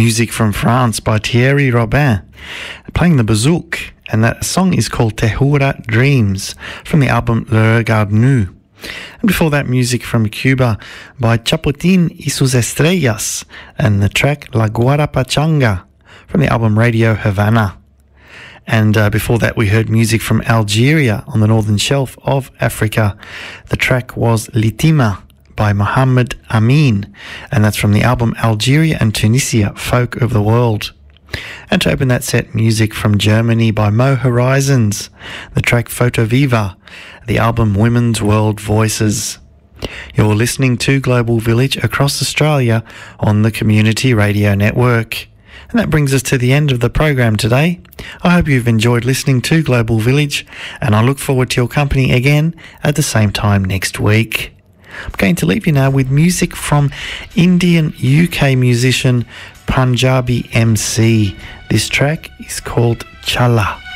Music from France by Thierry Robin, playing the bouzouki, and that song is called Tehura Dreams from the album Le Regard Nu. And before that, music from Cuba by Chapotín y sus Estrellas, and the track La Guarapachanga from the album Radio Havana. And before that, we heard music from Algeria on the northern shelf of Africa. The track was Litima by Mohammed Amin, and that's from the album Algeria and Tunisia, Folk of the World. And to open that set, music from Germany by Mo Horizons, the track Foto Viva, the album Women's World Voices. You're listening to Global Village across Australia on the Community Radio Network. And that brings us to the end of the program today. I hope you've enjoyed listening to Global Village, and I look forward to your company again at the same time next week. I'm going to leave you now with music from Indian UK musician Punjabi MC. This track is called Chala.